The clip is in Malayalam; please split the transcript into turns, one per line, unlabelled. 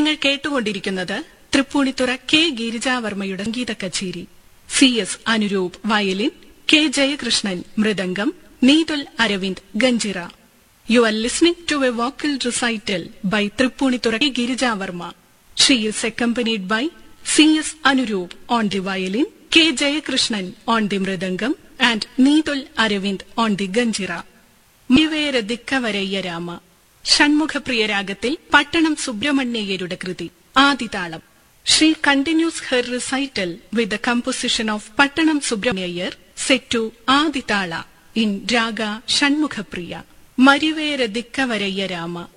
നിങ്ങൾ കേട്ടുകൊണ്ടിരിക്കുന്നത് തൃപ്പൂണിത്തുറ കെ ഗിരിജാവർമ്മയുടെ സംഗീത കച്ചേരി. CS Anuroop violin, K Jayakrishnan mridangam, Neethul Aravind ganjira. You are listening to a vocal recital by Tripunitura K Girijavarma. She is accompanied by CS Anuroop on the violin, K Jayakrishnan on the mridangam, and Needul Aravind on the ganjira. Mivera Dikkavaraya Rama. Shanmukhapriya രാഗത്തിൽ പട്ടണം സുബ്രഹ്മണ്യരുടെ കൃതി ആദിതാളം. She continues her recital with the composition of Pattanam Subramanyar set to Aditala in Raga Shanmukhapriya. Marivera Dikkavaraya Rama.